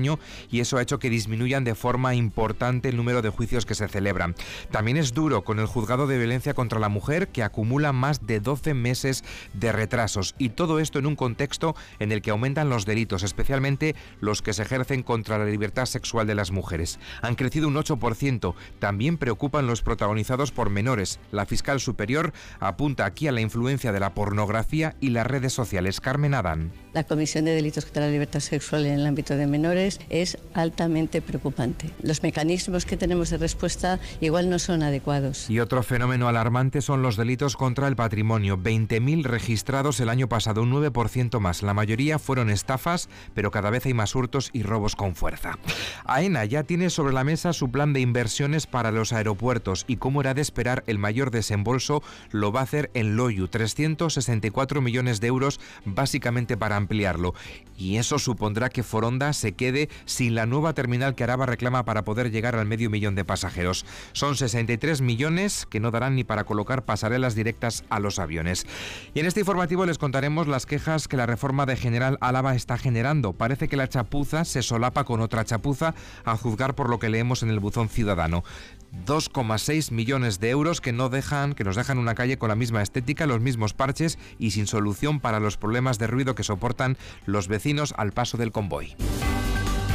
año y eso ha hecho que disminuyan de forma importante el número de juicios que se celebran. También es duro con el juzgado de violencia contra la mujer, que acumula más de 12 meses de retrasos, y todo esto en un contexto en el que aumentan los delitos, especialmente los que se ejercen contra la libertad sexual de las mujeres. Han crecido un 8%. También preocupan los protagonizados por menores. La fiscal superior apunta aquí a la influencia de la pornografía y las redes sociales. Carmen Adán. La comisión de delitos contra la libertad sexual en el ámbito de menores es altamente preocupante. Los mecanismos que tenemos de respuesta igual no son adecuados. Y otro fenómeno alarmante son los delitos contra el patrimonio. 20.000 registrados el año pasado, un 9% más. La mayoría fueron estafas, pero cada vez hay más hurtos y robos con fuerza. AENA ya tiene sobre la mesa su plan de inversiones para los aeropuertos y, como era de esperar, el mayor desembolso lo va a hacer en Loiu, 364 millones de euros, básicamente para ampliarlo. Y eso supondrá que Foronda se quede sin la nueva terminal que Araba reclama para poder llegar al 500.000 de pasajeros. Son 63 millones que no darán ni para colocar pasarelas directas a los aviones. Y en este informativo les contaremos las quejas que la reforma de General Álava está generando. Parece que la chapuza se solapa con otra chapuza, a juzgar por lo que leemos en el buzón ciudadano. 2,6 millones de euros que nos dejan una calle con la misma estética, los mismos parches y sin solución para los problemas de ruido que soportan los vecinos al paso del convoy.